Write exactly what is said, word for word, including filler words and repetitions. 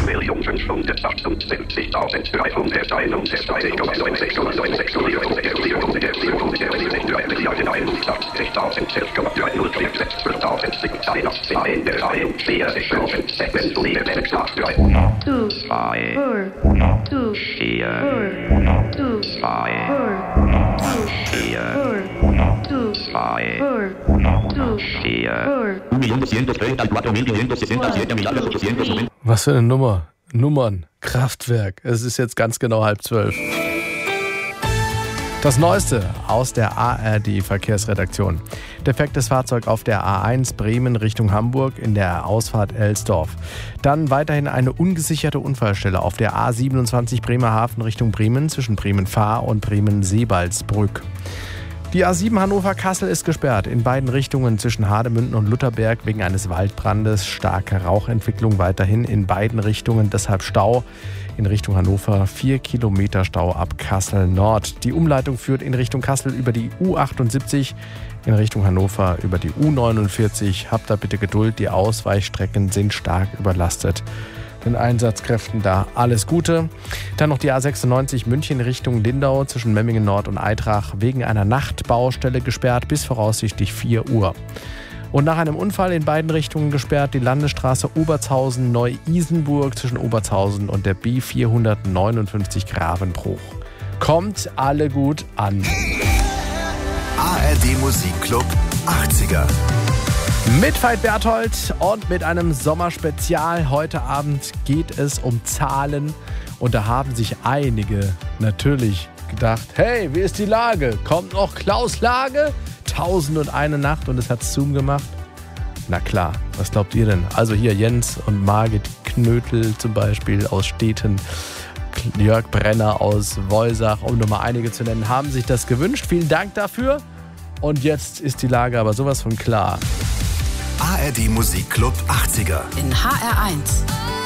Was für eine Nummer? Nummern, Kraftwerk. Es ist jetzt ganz genau halb zwölf. Das Neueste aus der A R D-Verkehrsredaktion. Defektes Fahrzeug auf der A eins Bremen Richtung Hamburg in der Ausfahrt Elsdorf. Dann weiterhin eine ungesicherte Unfallstelle auf der A siebenundzwanzig Bremerhaven Richtung Bremen zwischen Bremen-Fahr und Bremen-Seebaldsbrück. Die A sieben Hannover-Kassel ist gesperrt in beiden Richtungen zwischen Hardemünden und Lutherberg wegen eines Waldbrandes. Starke Rauchentwicklung weiterhin in beiden Richtungen, deshalb Stau. In Richtung Hannover vier Kilometer Stau ab Kassel Nord. Die Umleitung führt in Richtung Kassel über die U achtundsiebzig, in Richtung Hannover über die U neunundvierzig. Habt da bitte Geduld, die Ausweichstrecken sind stark überlastet. Den Einsatzkräften da alles Gute. Dann noch die A sechsundneunzig München Richtung Lindau zwischen Memmingen Nord und Eitrach wegen einer Nachtbaustelle gesperrt bis voraussichtlich vier Uhr. Und nach einem Unfall in beiden Richtungen gesperrt die Landesstraße Obertshausen-Neu-Isenburg zwischen Obertshausen und der B vierhundertneunundfünfzig Gravenbruch. Kommt alle gut an. A R D Musikclub achtziger. Mit Veit Berthold und mit einem Sommerspezial. Heute Abend geht es um Zahlen und da haben sich einige natürlich gedacht, hey, wie ist die Lage? Kommt noch Klaus Lage? Tausend und eine Nacht und es hat Zoom gemacht? Na klar, was glaubt ihr denn? Also hier Jens und Margit Knötel zum Beispiel aus Stethen, Jörg Brenner aus Wolsach, um nur mal einige zu nennen, haben sich das gewünscht. Vielen Dank dafür. Und jetzt ist die Lage aber sowas von klar. A R D Musikclub achtziger. In H R eins.